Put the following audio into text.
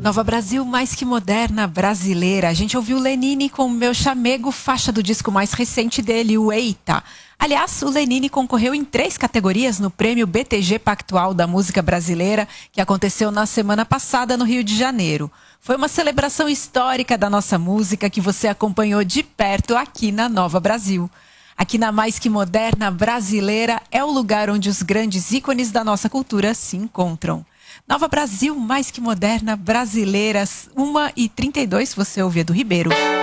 Nova Brasil, mais que moderna, brasileira. A gente ouviu Lenine com Meu Chamego, faixa do disco mais recente dele, o Eita. Aliás, o Lenine concorreu em 3 categorias no prêmio BTG Pactual da Música Brasileira, que aconteceu na semana passada no Rio de Janeiro. Foi uma celebração histórica da nossa música que você acompanhou de perto aqui na Nova Brasil. Aqui na Mais Que Moderna Brasileira é o lugar onde os grandes ícones da nossa cultura se encontram. Nova Brasil, Mais Que Moderna Brasileira, 1h32, você ouve Edu Ribeiro.